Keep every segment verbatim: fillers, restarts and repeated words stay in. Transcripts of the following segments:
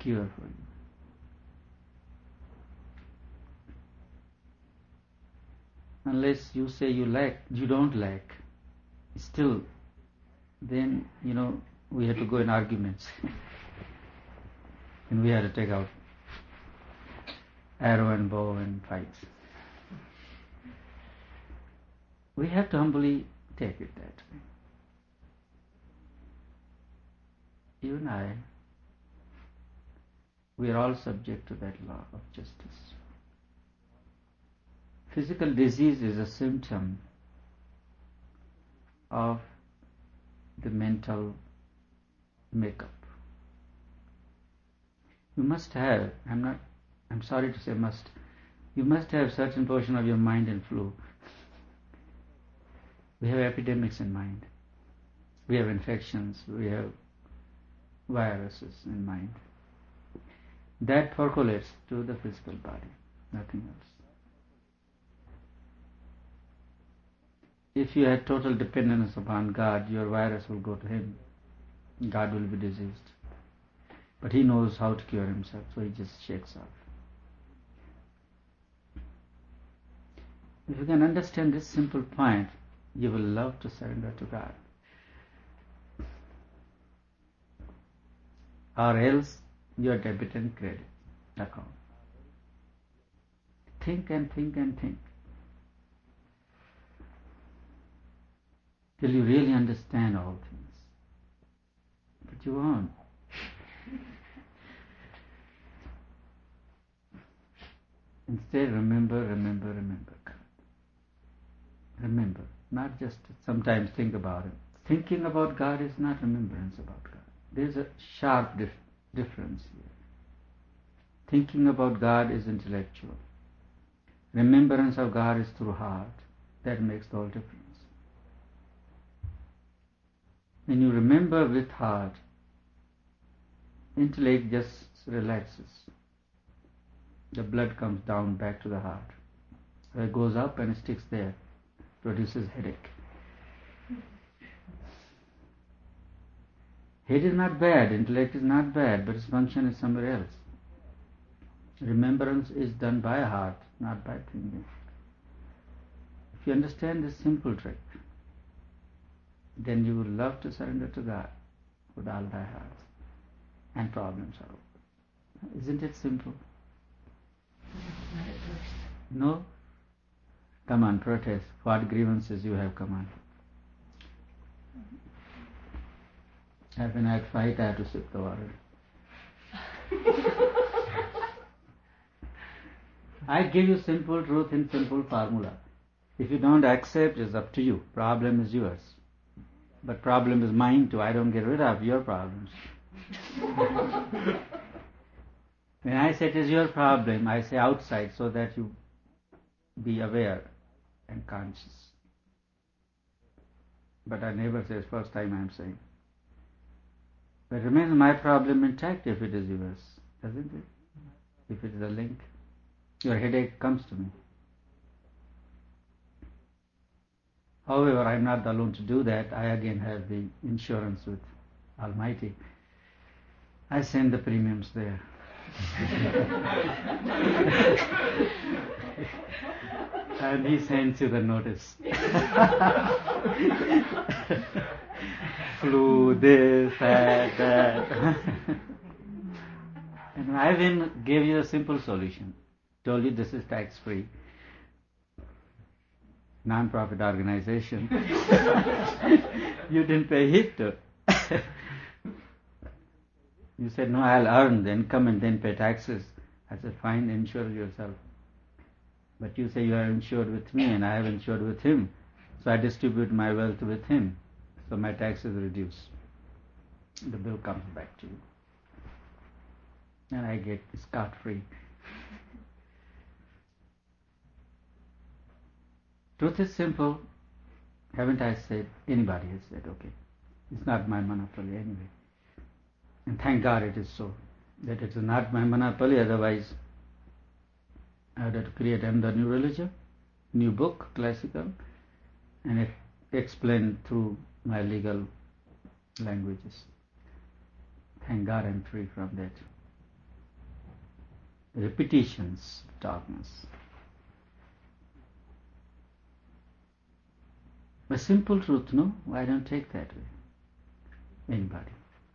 cure for you. Unless you say you lack, you don't lack, still, then, you know, we have to go in arguments. And we have to take out arrow and bow and fight. We have to humbly take it that way. You and I, we are all subject to that law of justice. Physical disease is a symptom of the mental makeup. You must have, I'm not, I'm sorry to say must, you must have certain portion of your mind in flu. We have epidemics in mind. We have infections, we have viruses in mind. That percolates to the physical body, nothing else. If you had total dependence upon God, your virus will go to Him. God will be diseased. But He knows how to cure Himself, so He just shakes off. If you can understand this simple point, you will love to surrender to God. Or else your debit and credit account. Think and think and think. Till you really understand all things. But you won't. Instead, remember, remember, remember God. Remember, not just sometimes think about it. Thinking about God is not remembrance about God. There's a sharp dif- difference here. Thinking about God is intellectual. Remembrance of God is through heart. That makes the whole difference. When you remember with heart, intellect just relaxes. The blood comes down back to the heart. So it goes up and it sticks there, produces headache. Head is not bad, intellect is not bad, but its function is somewhere else. Remembrance is done by heart, not by thinking. If you understand this simple trick, then you will love to surrender to God with all thy heart, and problems are over. Isn't it simple? No? Come on, protest. What grievances you have, come on. When I fight, I have to sip the water. I give you simple truth in simple formula. If you don't accept, it's up to you. Problem is yours. But problem is mine too. I don't get rid of your problems. When I say it is your problem, I say outside so that you be aware and conscious. But I never say, first time I am saying. But remains my problem intact if it is yours, doesn't it? If it is a link. Your headache comes to me. However, I am not alone to do that. I again have the insurance with Almighty. I send the premiums there. And He sends you the notice. Flu, this, that, that. And I then gave you a simple solution. Told you this is tax-free. Non-profit organization. You didn't pay hit to. You said, no, I'll earn, then come and then pay taxes. I said, fine, insure yourself. But you say you are insured with me and I have insured with him. So I distribute my wealth with him. So my taxes reduce. The bill comes back to you. And I get scot-free. Truth is simple. Haven't I said? Anybody has said, okay. It's not my monopoly anyway. And thank God it is so. That it is not my monopoly, otherwise I would have to create another new religion, new book, classical, and it explained through my legal languages. Thank God I'm free from that. repetitions of darkness. A simple truth, no? I don't take that way. Anybody.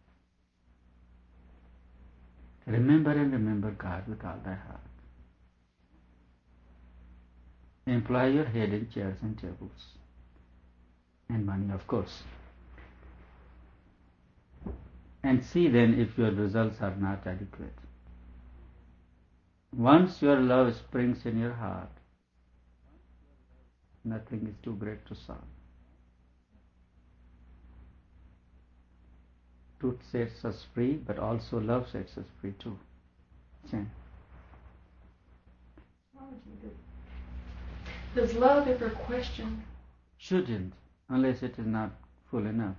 Remember and remember God with all thy heart. Employ your head in chairs and tables. And money, of course. And see then if your results are not adequate. Once your love springs in your heart, nothing is too great to solve. Truth sets us free, but also love sets us free too. Same. Does love ever question? Shouldn't, unless it is not full enough.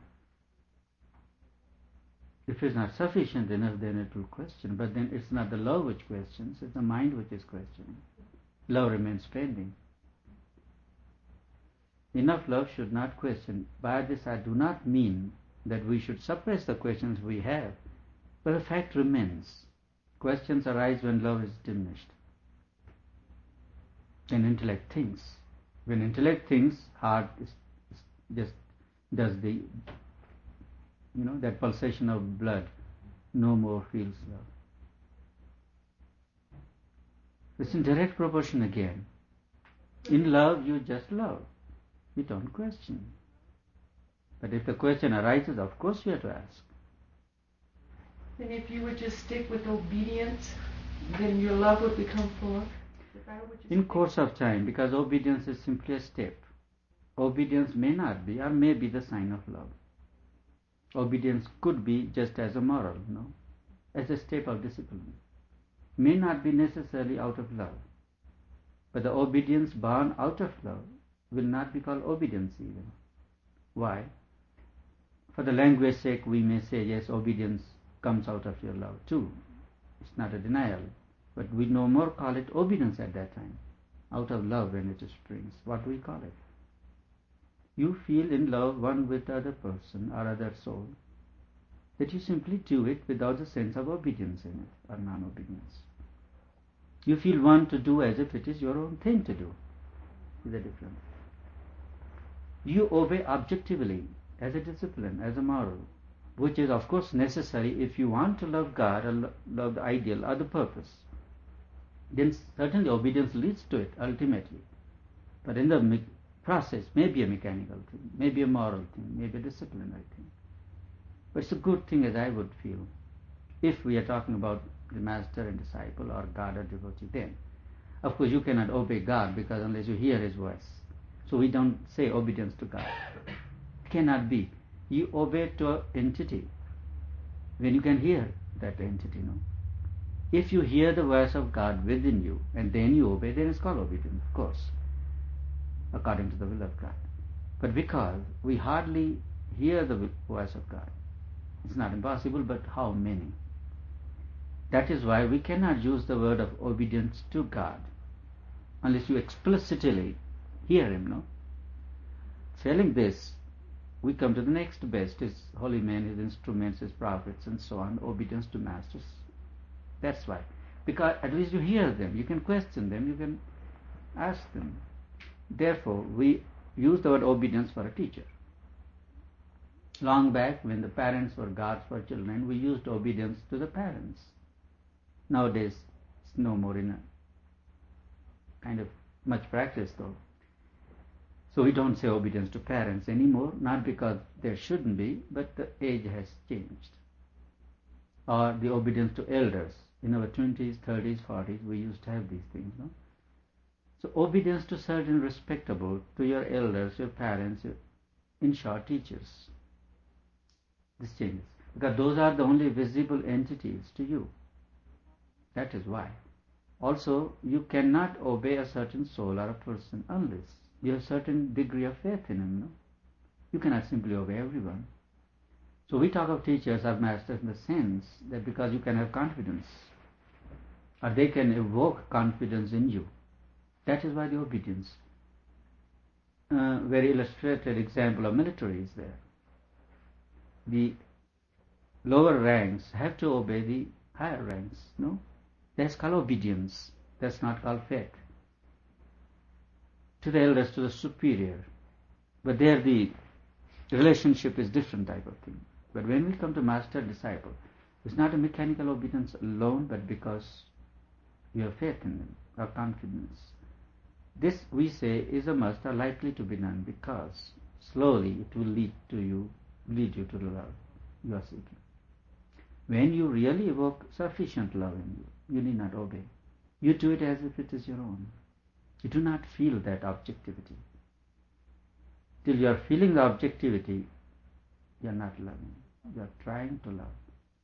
If it is not sufficient enough, then it will question. But then it's not the love which questions, it's the mind which is questioning. Love remains pending. Enough love should not question. By this I do not mean that we should suppress the questions we have, but the fact remains. Questions arise when love is diminished. Then intellect thinks. When intellect thinks, heart is, is just does the, you know, that pulsation of blood no more feels love. It's in direct proportion again. In love, you just love. You don't question. But if the question arises, of course you have to ask. And if you would just stick with obedience, then your love would become full. In course of time, because obedience is simply a step. Obedience may not be or may be the sign of love. Obedience could be just as a moral, no? As a step of discipline. May not be necessarily out of love. But the obedience born out of love will not be called obedience even. Why? For the language sake, we may say, yes, obedience comes out of your love too. It's not a denial. But we no more call it obedience at that time. Out of love when it springs. What do we call it? You feel in love one with the other person or other soul, that you simply do it without the sense of obedience in it or non-obedience. You feel one to do as if it is your own thing to do. Is the difference? You obey objectively as a discipline, as a moral, which is of course necessary if you want to love God or lo- love the ideal or the purpose. Then certainly obedience leads to it ultimately. But in the me- process, maybe a mechanical thing, maybe a moral thing, maybe a disciplinary thing. But it's a good thing as I would feel, if we are talking about the master and disciple or God or devotee then. Of course you cannot obey God because unless you hear His voice. So we don't say obedience to God. It cannot be. You obey to an entity when you can hear that entity, no? If you hear the voice of God within you and then you obey, then it's called obedience, of course, according to the will of God. But because we hardly hear the voice of God, it's not impossible, but how many? That is why we cannot use the word of obedience to God unless you explicitly hear Him, no? Failing this, we come to the next best, His holy men, His instruments, His prophets, and so on, obedience to masters. That's why. Because at least you hear them, you can question them, you can ask them. Therefore, we use the word obedience for a teacher. Long back, when the parents were gods for children, we used obedience to the parents. Nowadays, it's no more in a kind of much practice though. So we don't say obedience to parents anymore, not because there shouldn't be, but the age has changed. Or the obedience to elders. In our twenties, thirties, forties, we used to have these things, no? So obedience to certain respectable, to your elders, your parents, your, in short, teachers. This changes. Because those are the only visible entities to you. That is why. Also, you cannot obey a certain soul or a person unless you have a certain degree of faith in him, no? You cannot simply obey everyone. So we talk of teachers or masters in the sense that because you can have confidence, or they can evoke confidence in you. That is why the obedience. Uh, very illustrated example of military is there. The lower ranks have to obey the higher ranks, no? That's called obedience. That's not called faith. To the elders, to the superior. But there the relationship is different type of thing. But when we come to master disciple, it's not a mechanical obedience alone, but because you have faith in them, or confidence. This, we say, is a must or likely to be done, because slowly it will lead to you, lead you to the love you are seeking. When you really evoke sufficient love in you, you need not obey. You do it as if it is your own. You do not feel that objectivity. Till you are feeling the objectivity, you are not loving. You are trying to love.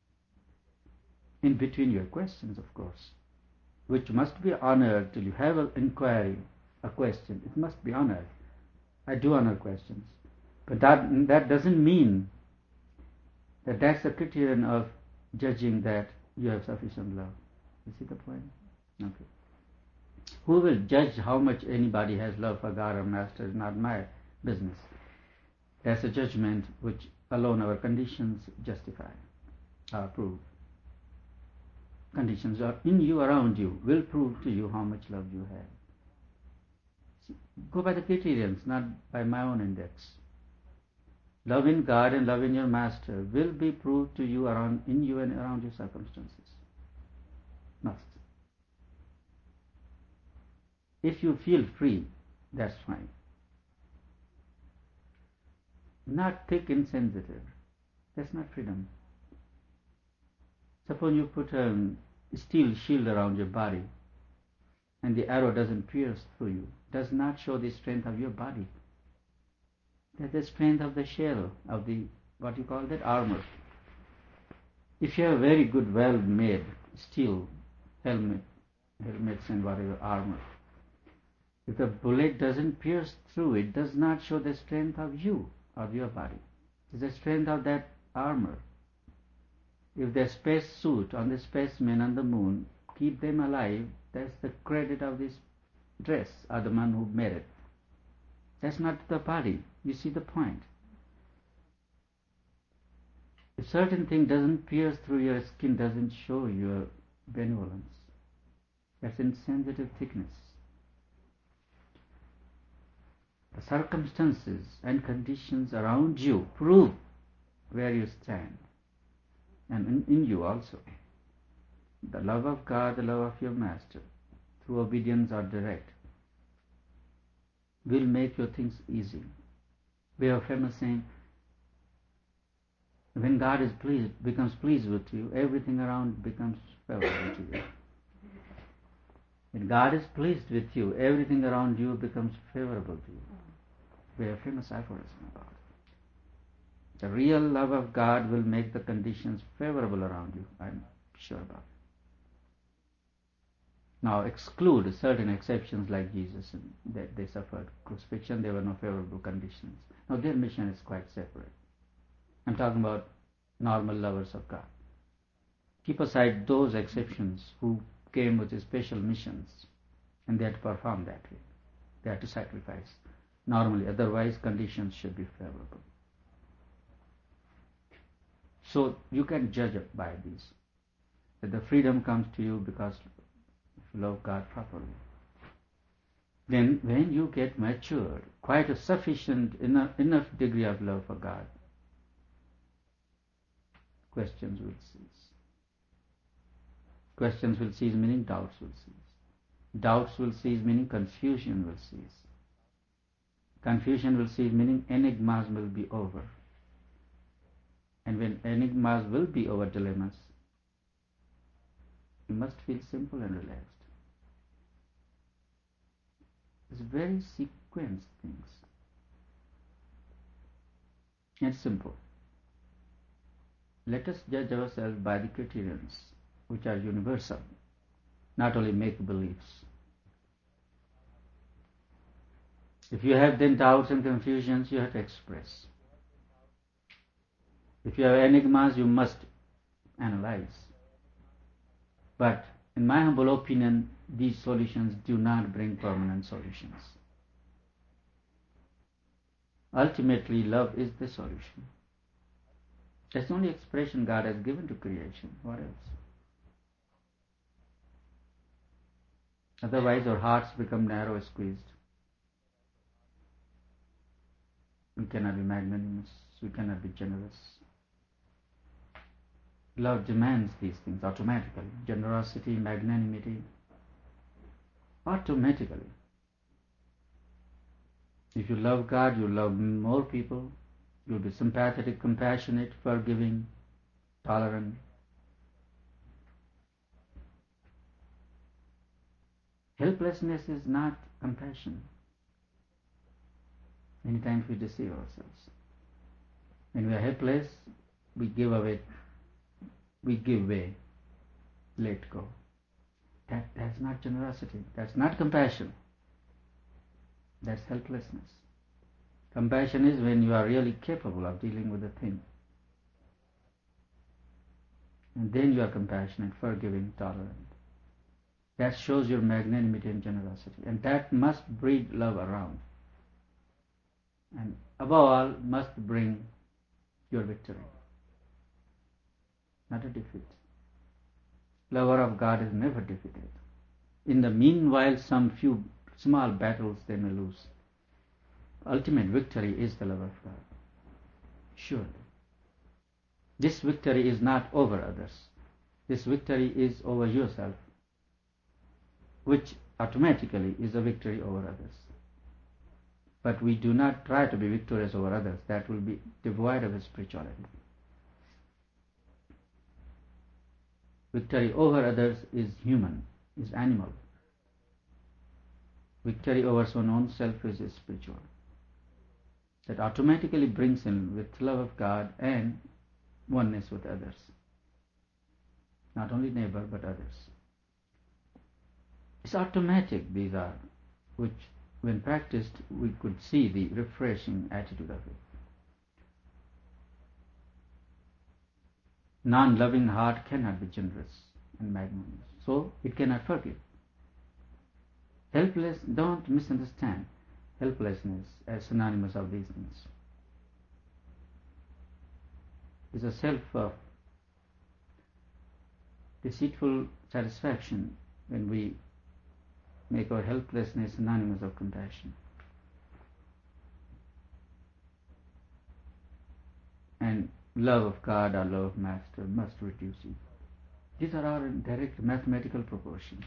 In between your questions, of course, which must be honored till you have an inquiry, a question. It must be honored. I do honor questions. But that, that doesn't mean that that's the criterion of judging that you have sufficient love. You see the point? Okay. Who will judge how much anybody has love for God or Master is not my business. That's a judgment which alone our conditions justify or prove. Conditions are in you, around you, will prove to you how much love you have. See, go by the criterions, not by my own index. Love in God and love in your Master will be proved to you around, in you and around your circumstances. Must. If you feel free, that's fine. Not thick and sensitive. That's not freedom. Suppose you put a steel shield around your body and the arrow doesn't pierce through you. Does not show the strength of your body. That's the strength of the shell, of the, what you call that, armor. If you have very good, well-made steel helmet, helmets and whatever armor, if the bullet doesn't pierce through, it does not show the strength of you, of your body. It's the strength of that armor. If the space suit on the spacemen on the moon keep them alive, that's the credit of this dress or the man who made it. That's not the body. You see the point. If certain thing doesn't pierce through your skin, doesn't show your benevolence. That's insensitive thickness. The circumstances and conditions around you prove where you stand, and in, in you also. The love of God, the love of your Master, through obedience or direct, will make your things easy. We are famous saying, when God is pleased, becomes pleased with you, everything around becomes favorable to you. When God is pleased with you, everything around you becomes favorable to you. We have famous aphorism about it. The real love of God will make the conditions favorable around you. I'm sure about it. Now exclude certain exceptions like Jesus, and that they suffered crucifixion, there were no favorable conditions. Now their mission is quite separate. I'm talking about normal lovers of God. Keep aside those exceptions who came with special missions and they had to perform that way. They had to sacrifice. Normally, otherwise conditions should be favorable. So you can judge by these. That the freedom comes to you because you love God properly. Then when you get matured, quite a sufficient, enough, enough degree of love for God, questions will cease. Questions will cease, meaning doubts will cease. Doubts will cease, meaning confusion will cease. Confusion will cease, meaning enigmas will be over. And when enigmas will be over, dilemmas, you must feel simple and relaxed. It's very sequenced things. It's simple. Let us judge ourselves by the criterions which are universal, not only make-beliefs. If you have then doubts and confusions, you have to express. If you have enigmas, you must analyze. But in my humble opinion, these solutions do not bring permanent solutions. Ultimately, love is the solution. That's the only expression God has given to creation. What else? Otherwise our hearts become narrow, squeezed. We cannot be magnanimous, we cannot be generous. Love demands these things automatically. Generosity, magnanimity, automatically. If you love God, you love more people, you'll be sympathetic, compassionate, forgiving, tolerant. Helplessness is not compassion. Many times we deceive ourselves. When we are helpless, we give away, we give way, let go. That, that's not generosity. That's not compassion. That's helplessness. Compassion is when you are really capable of dealing with a thing. And then you are compassionate, forgiving, tolerant. That shows your magnanimity and generosity. And that must breed love around. And above all, must bring your victory, not a defeat. Lover of God is never defeated. In the meanwhile, some few small battles they may lose. Ultimate victory is the love of God. Surely. This victory is not over others. This victory is over yourself, which automatically is a victory over others. But we do not try to be victorious over others. That will be devoid of spirituality. Victory over others is human, is animal. Victory over one's own self is spiritual. That automatically brings in with love of God and oneness with others. Not only neighbor, but others. It's automatic, these are, which when practiced, we could see the refreshing attitude of it. Non-loving heart cannot be generous and magnanimous, so it cannot forgive. Helpless, don't misunderstand helplessness as synonymous of these things. It's a self uh, deceitful satisfaction when we make our helplessness synonymous of compassion. And love of God or love of Master must reduce ego. These are all in direct mathematical proportion.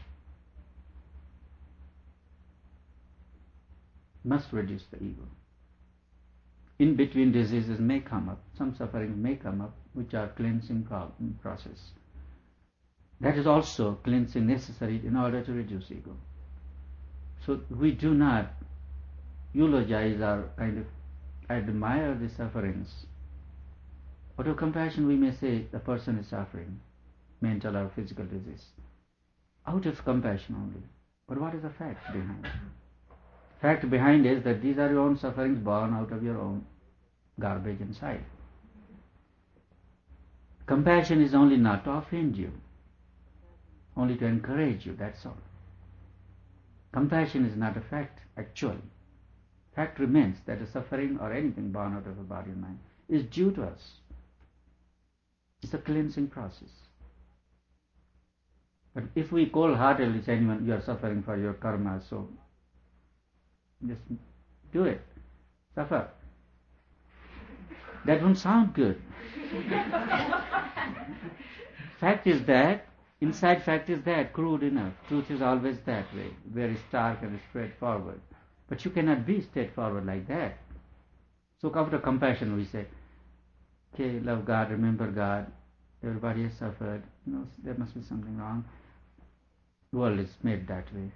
Must reduce the ego. In between diseases may come up, some sufferings may come up, which are cleansing process. That is also cleansing necessary in order to reduce ego. So we do not eulogize or kind of admire the sufferings. Out of compassion we may say the person is suffering, mental or physical disease. Out of compassion only. But what is the fact behind it? Fact behind is that these are your own sufferings born out of your own garbage inside. Compassion is only not to offend you, only to encourage you, that's all. Compassion is not a fact, actually. Fact remains that a suffering or anything born out of a body and mind is due to us. It's a cleansing process. But if we cold-heartedly say anyone, you are suffering for your karma, so just do it. Suffer. That won't sound good. Fact is that, inside fact is that, crude enough. Truth is always that way, very stark and straightforward. But you cannot be straightforward like that. So out of compassion we say, okay, love God, remember God, everybody has suffered, you know, there must be something wrong. The world is made that way.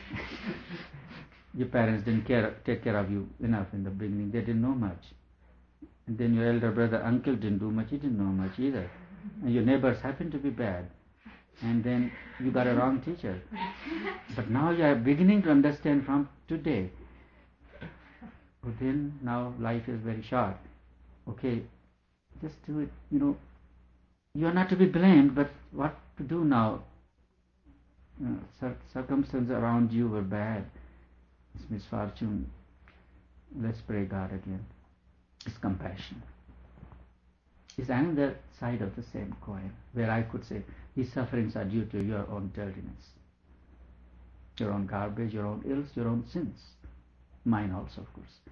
Your parents didn't care, take care of you enough in the beginning, they didn't know much. And then your elder brother, uncle didn't do much, he didn't know much either. And your neighbors happened to be bad. And then you got a wrong teacher. But now you are beginning to understand from today. But then now life is very short. Okay, just do it, you know. You are not to be blamed, but what to do now? You know, cir- circumstances around you were bad. It's misfortune. Let's pray God again. It's compassion. It's another side of the same coin, where I could say, these sufferings are due to your own dirtiness. your own garbage, your own ills, your own sins. Mine also, of course.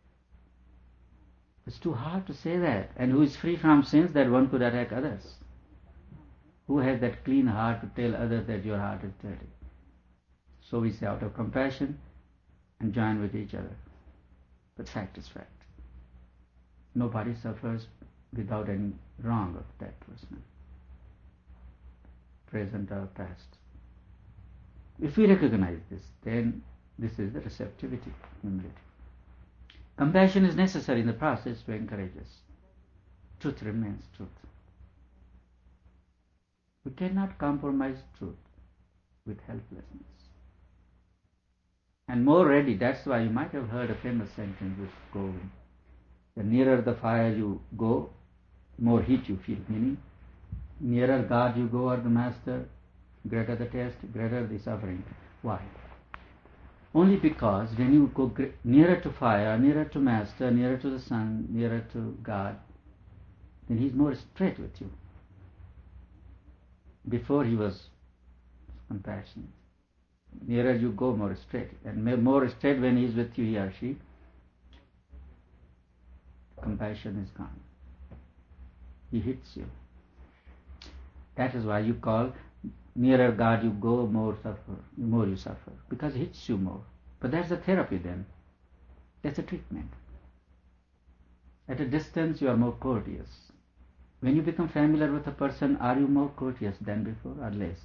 It's too hard to say that. And who is free from sins that one could attack others? Who has that clean heart to tell others that your heart is dirty? So we say out of compassion and join with each other. But fact is fact. Nobody suffers without any wrong of that person, present or past. If we recognize this, then this is the receptivity, humility. Compassion is necessary in the process to encourage us. Truth remains truth. We cannot compromise truth with helplessness. And more ready, that's why you might have heard a famous sentence which goes, the nearer the fire you go, more heat you feel. Meaning, nearer God you go or the Master, greater the test, greater the suffering. Why? Only because when you go nearer to fire, nearer to Master, nearer to the Sun, nearer to God, then He's more straight with you. Before He was compassionate. Nearer you go, more straight. And more straight when He is with you, he or she, compassion is gone. He hits you. That is why you call, nearer God you go, more suffer, more you suffer. Because He hits you more. But that's a therapy then. That's a treatment. At a distance you are more courteous. When you become familiar with a person, are you more courteous than before or less?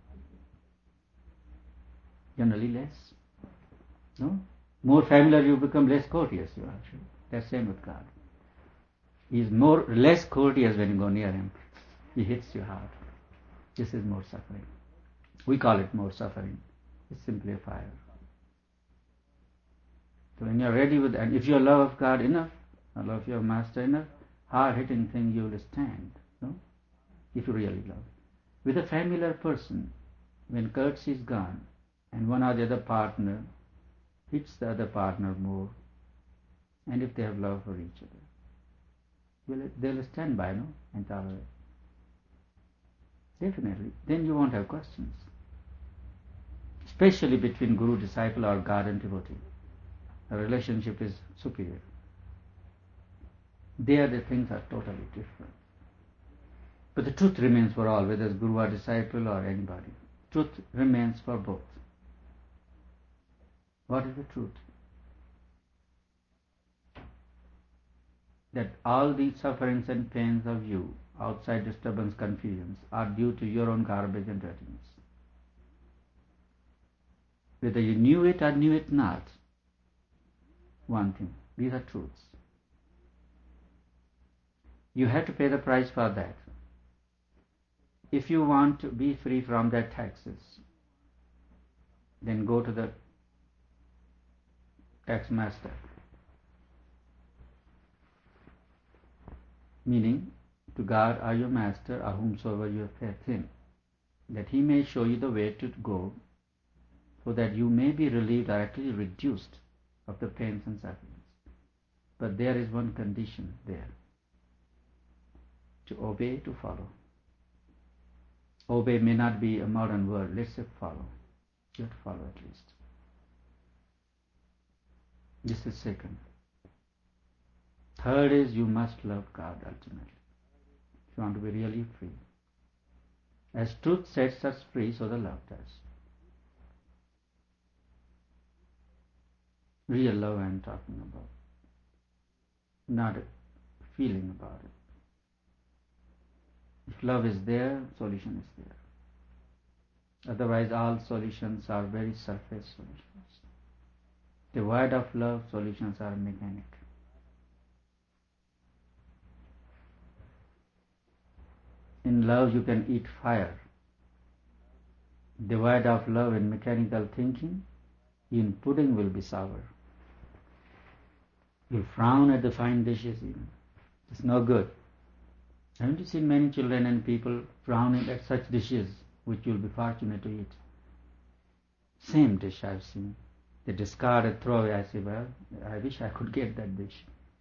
Generally less. No? More familiar you become, less courteous you are. That's same with God. He is more less courteous when you go near Him. He hits you hard. This is more suffering. We call it more suffering. It's simply a fire. So when you're ready with, and if you love God enough, or love your Master enough, hard-hitting thing you will stand. No? If you really love. With a familiar person, when courtesy is gone, and one or the other partner hits the other partner more, and if they have love for each other, well, they'll stand by, no, and tolerate. Definitely. Then you won't have questions. Especially between guru, disciple, or God and devotee. The relationship is superior. There the things are totally different. But the truth remains for all, whether it's guru or disciple or anybody. Truth remains for both. What is the truth? That all these sufferings and pains of you, outside disturbance, confusions, are due to your own garbage and dirtiness. Whether you knew it or knew it not, one thing, these are truths. You have to pay the price for that. If you want to be free from that taxes, then go to the tax master. Meaning, to God or your Master or whomsoever you have faith in, that He may show you the way to go, so that you may be relieved or actually reduced of the pains and sufferings. But there is one condition there. To obey, to follow. Obey may not be a modern word. Let's say follow. You have to follow at least. This is second. Third is you must love God ultimately. If you want to be really free. As truth sets us free, so the love does. Real love I am talking about. Not a feeling about it. If love is there, solution is there. Otherwise all solutions are very surface solutions. Devoid of love, solutions are mechanic. In love you can eat fire. Devoid of love and mechanical thinking, even pudding will be sour. You frown at the fine dishes even. It's no good. Haven't you seen many children and people frowning at such dishes which you'll be fortunate to eat? Same dish I've seen. They discard and throw away. I say, well, I wish I could get that dish.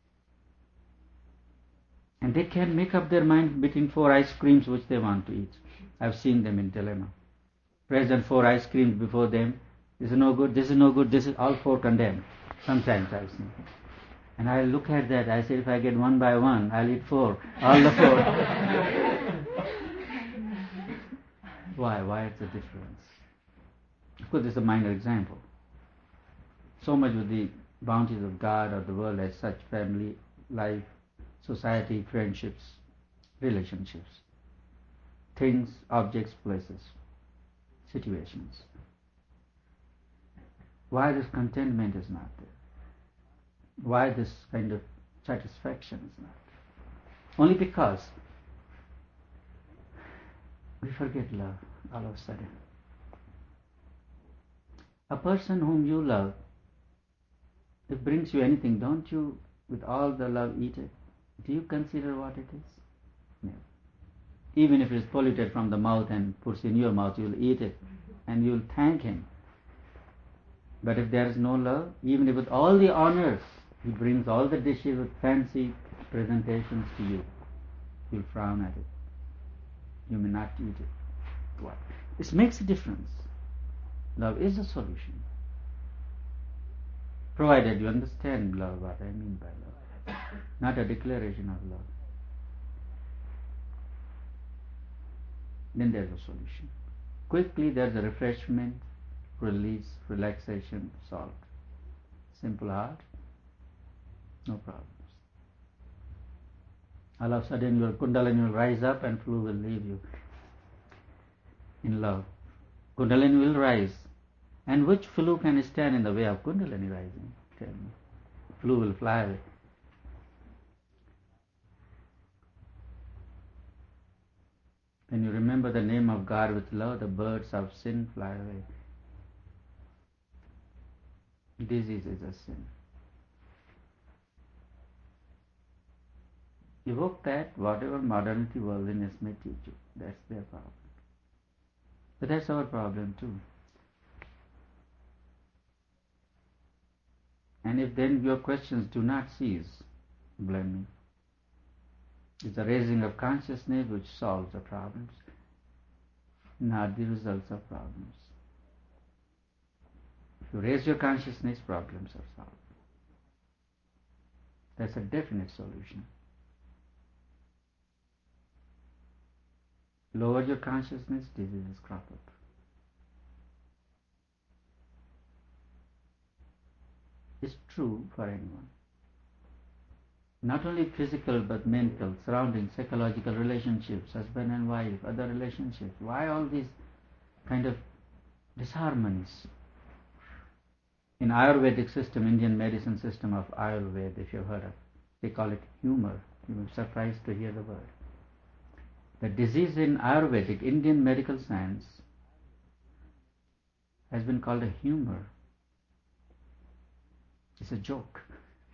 And they can make up their mind between four ice creams which they want to eat. I've seen them in dilemma. Present four ice creams before them, This is no good, this is no good, this is all four condemned. Sometimes I think. And I look at that, I say if I get one by one, I'll eat four, all the four. Why? Why it's a difference? Of course, this is a minor example. So much with the bounties of God or the world as such, family, life, society, friendships, relationships, things, objects, places, situations. Why this contentment is not there? Why this kind of satisfaction is not there? Only because we forget love all of a sudden. A person whom you love, if it brings you anything, don't you, with all the love, eat it? Do you consider what it is? No. Even if it is polluted from the mouth and puts in your mouth, you will eat it and you will thank him. But if there is no love, even if with all the honors, he brings all the dishes with fancy presentations to you, you will frown at it. You may not eat it. Why? This makes a difference. Love is a solution. Provided you understand love, what I mean by love. Not a declaration of love. Then there's a solution. Quickly there's a refreshment, release, relaxation, solved. Simple heart, no problems. All of a sudden your Kundalini will rise up and flu will leave you in love. Kundalini will rise. And which flu can stand in the way of Kundalini rising? Tell me. Flu will fly away. When you remember the name of God with love, the birds of sin fly away. Disease is a sin. Evoke that, whatever modernity, worldliness may teach you. That's their problem. But that's our problem too. And if then your questions do not cease, blame me. It's the raising of consciousness which solves the problems, not the results of problems. If you raise your consciousness, problems are solved. That's a definite solution. Lower your consciousness, diseases crop up. It's true for anyone. Not only physical but mental, surrounding, psychological relationships, husband and wife, other relationships. Why all these kind of disharmonies? In Ayurvedic system, Indian medicine system of Ayurveda, if you've heard of, they call it humor. You will be surprised to hear the word. The disease in Ayurvedic, Indian medical science, has been called a humor. It's a joke.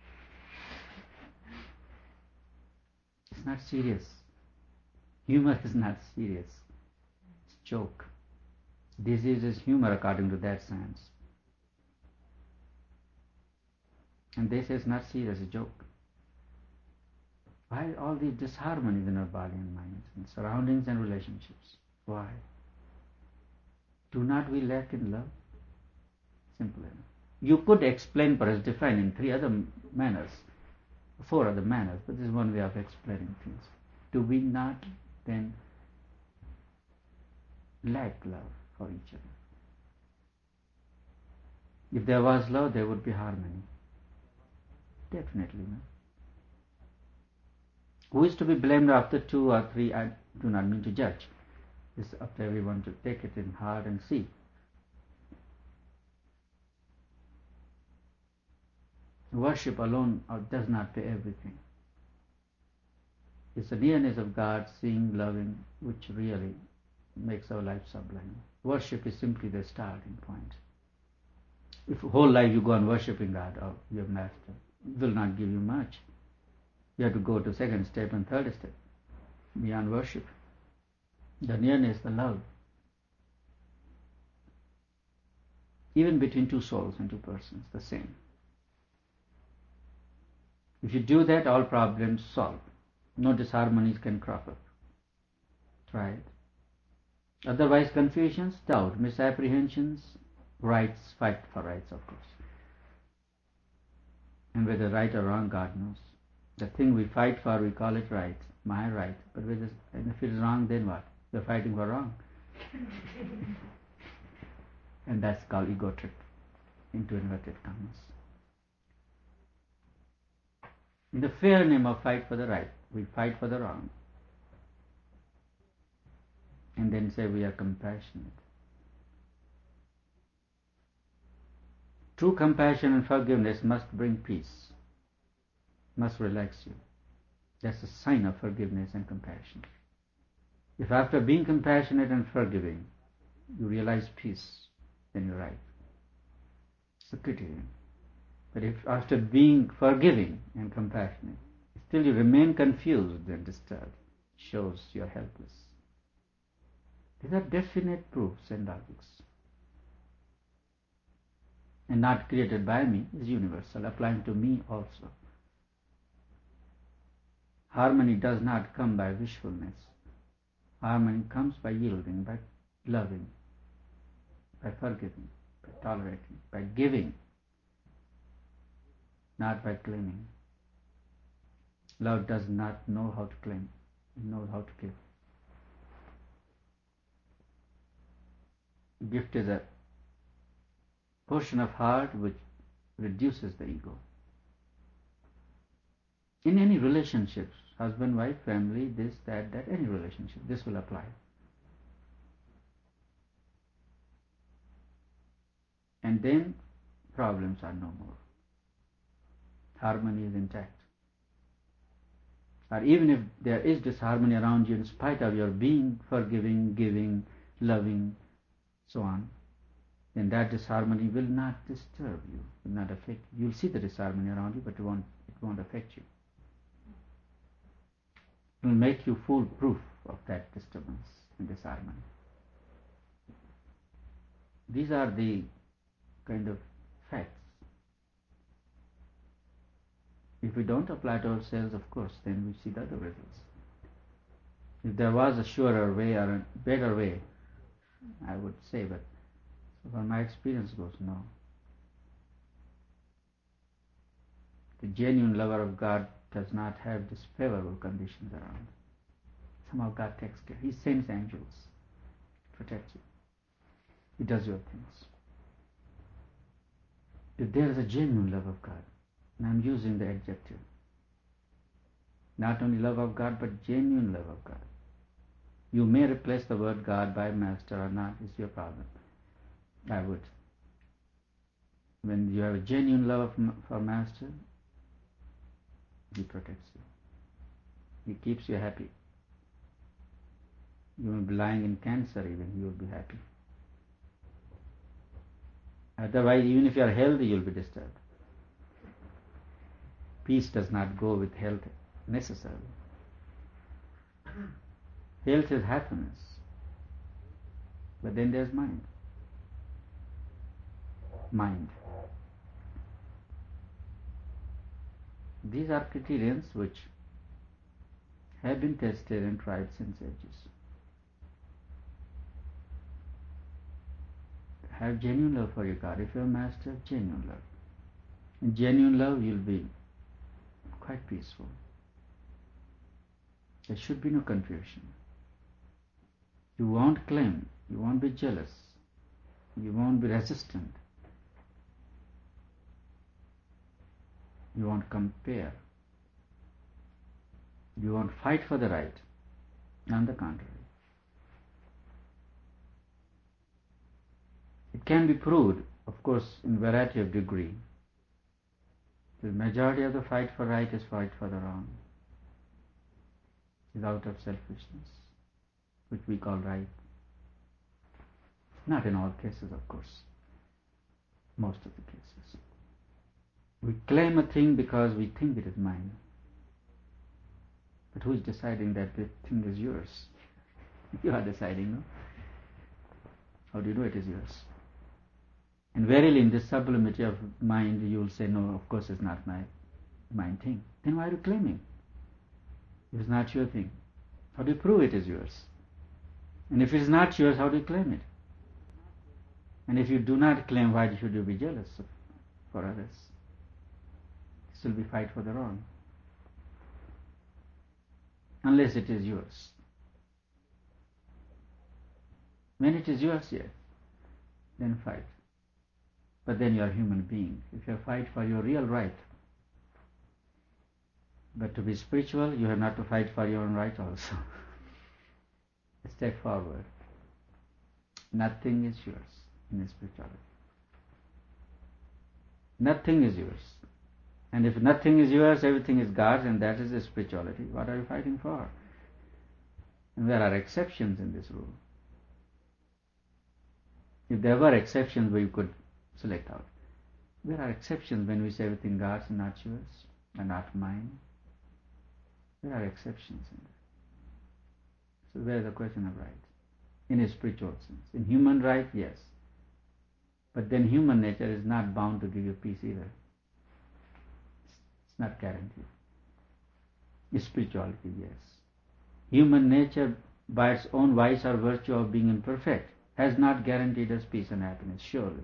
It's not serious. Humor is not serious. It's a joke. Disease is humor according to that science. And they say it's not serious, it's a joke. Why all these disharmonies in our body and mind, and surroundings and relationships? Why? Do not we lack in love? Simple enough. You could explain, perhaps define in three other manners, four other manners, but this is one way of explaining things. Do we not then lack love for each other? If there was love, there would be harmony. Definitely not. Who is to be blamed after two or three? I do not mean to judge. It's up to everyone to take it in heart and see. Worship alone does not pay everything. It's the nearness of God, seeing, loving, which really makes our life sublime. Worship is simply the starting point. If whole life you go on worshipping God or your master, it will not give you much. You have to go to second step and third step beyond worship. The nearness, the love. Even between two souls and two persons, the same. If you do that, all problems solve. No disharmonies can crop up. Try it. Otherwise, confusions, doubt, misapprehensions, rights, fight for rights, of course. And whether right or wrong, God knows. The thing we fight for, we call it right, my right. But whether, and if it is wrong, then what? We're fighting for wrong. And that's called ego trip, into inverted commas. In the fair name of fight for the right, we fight for the wrong. And then say we are compassionate. True compassion and forgiveness must bring peace, must relax you. That's a sign of forgiveness and compassion. If after being compassionate and forgiving, you realize peace, then you're right. It's a criterion. But if after being forgiving and compassionate, still you remain confused and disturbed, shows you're helpless. These are definite proofs and logics. And not created by me, is universal, applying to me also. Harmony does not come by wishfulness. Harmony comes by yielding, by loving, by forgiving, by tolerating, by giving, not by claiming. Love does not know how to claim, it knows how to give. Gift is a portion of heart which reduces the ego. In any relationships, husband, wife, family, this, that, that, any relationship, this will apply. And then problems are no more. Harmony is intact. Or even if there is disharmony around you, in spite of your being forgiving, giving, loving, so on, then that disharmony will not disturb you, will not affect you. You'll see the disharmony around you, but it won't, it won't affect you. It will make you foolproof of that disturbance and disharmony. These are the kind of facts. If we don't apply it to ourselves, of course, then we see the other results. If there was a surer way or a better way, I would say, but so far my experience goes, no. The genuine lover of God does not have disfavorable conditions around. Somehow God takes care. He sends angels to protect you. He does your things. If there is a genuine love of God, and I'm using the adjective, not only love of God, but genuine love of God. You may replace the word God by master or not, is your problem. I would. When you have a genuine love for master, he protects you. He keeps you happy. You may be lying in cancer even, you will be happy. Otherwise, even if you are healthy, you will be disturbed. Peace does not go with health necessarily. Health is happiness. But then there's mind. Mind. These are criterions which have been tested and tried since ages. Have genuine love for your God. If you're a master, genuine love. In genuine love, you'll be quite peaceful. There should be no confusion. You won't claim, you won't be jealous, you won't be resistant, you won't compare, you won't fight for the right. On the contrary. It can be proved, of course, in variety of degree. The majority of the fight for right is fight for the wrong. Is out of selfishness, which we call right. Not in all cases, of course. Most of the cases. We claim a thing because we think it is mine. But who is deciding that the thing is yours? You are deciding, no? How do you know it is yours? And verily in this sublimity of mind you will say, no, of course it's not my mine thing. Then why are you claiming? It is not your thing. How do you prove it is yours? And if it is not yours, how do you claim it? And if you do not claim, why should you be jealous of, for others? Still be fight for their own. Unless it is yours. When it is yours, yes, then fight. But then you are a human being. If you fight for your real right, but to be spiritual, you have not to fight for your own right also. Step forward. Nothing is yours in spirituality. Nothing is yours. And if nothing is yours, everything is God's, and that is the spirituality. What are you fighting for? And there are exceptions in this rule. If there were exceptions, we could select out. There are exceptions when we say everything God's and not yours, and not mine. There are exceptions in that. So there is a question of right. In a spiritual sense. In human right, yes. But then human nature is not bound to give you peace either. It's not guaranteed. Spirituality, yes. Human nature, by its own vice or virtue of being imperfect, has not guaranteed us peace and happiness, surely.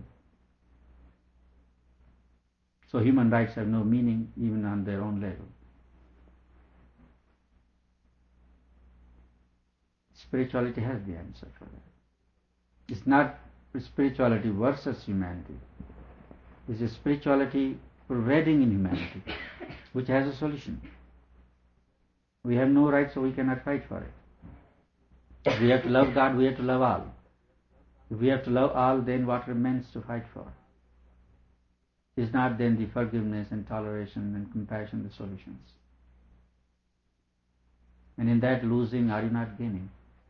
So human rights have no meaning even on their own level. Spirituality has the answer for that. It's not spirituality versus humanity. It's a spirituality pervading in humanity, which has a solution. We have no right, so we cannot fight for it. If we have to love God, we have to love all. If we have to love all, then what remains to fight for? Is not then the forgiveness and toleration and compassion the solutions? And in that losing, are you not gaining?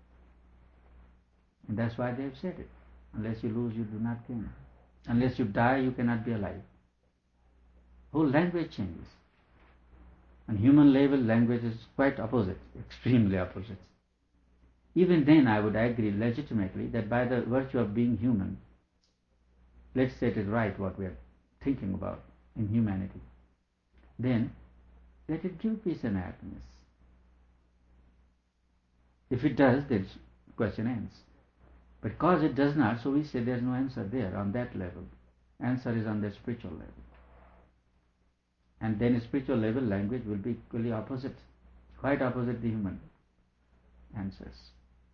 And that's why they have said it. Unless you lose, you do not gain. Unless you die, you cannot be alive. Whole language changes. On human level, language is quite opposite, extremely opposite. Even then, I would agree legitimately that by the virtue of being human, let's say it is right what we are thinking about in humanity, then let it give peace and happiness. If it does, then the question ends. But because it does not, so we say there is no answer there on that level. Answer is on the spiritual level. And then spiritual level language will be equally opposite, quite opposite the human answers.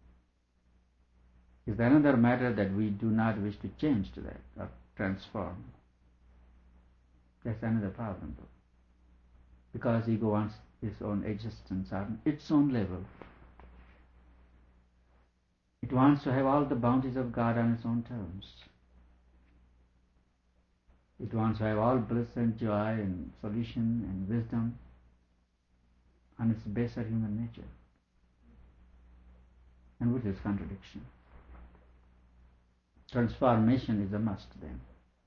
Is there another matter that we do not wish to change to that or transform? That's another problem though. Because ego wants its own existence on its own level. It wants to have all the bounties of God on its own terms. It wants to have all bliss and joy and solution and wisdom on its baser human nature. And which is contradiction. Transformation is a must then.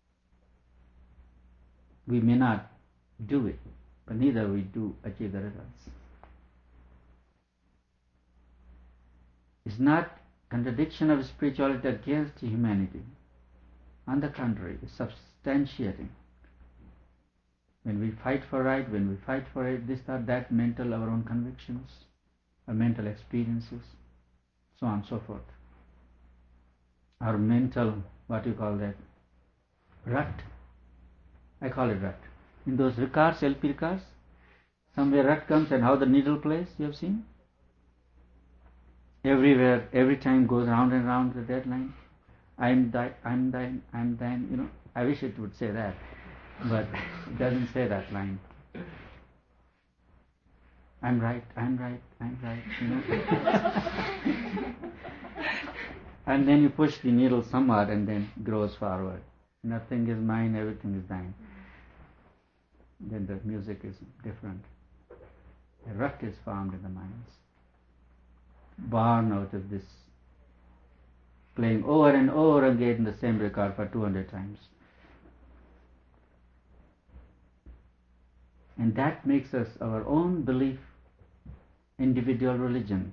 We may not do it, but neither we do achieve the results. It's not contradiction of spirituality against humanity. On the contrary, it's substantiating. When we fight for right, when we fight for it, this or that mental, our own convictions, our mental experiences, so on and so forth. Our mental, what you call that, rut. I call it rut. In those cars, L P cars, somewhere rut comes and how the needle plays, you have seen? Everywhere, every time goes round and round the deadline. I'm thine, I'm thine, I'm thine, you know. I wish it would say that, but it doesn't say that line. I'm right, I'm right, I'm right, you know. And then you push the needle somewhat and then it grows forward. Nothing is mine, everything is thine. Then the music is different. A rut is formed in the minds. Born out of this playing over and over again the same record for two hundred times. And that makes us our own belief, individual religion,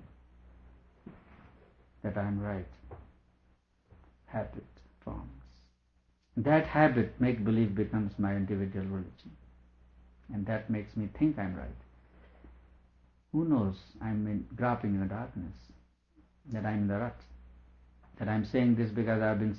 that I am right. Habit forms. That habit, make-believe, becomes my individual religion. And that makes me think I'm right. Who knows? I'm in, groping in the darkness, that I'm in the rut, that I'm saying this because I've been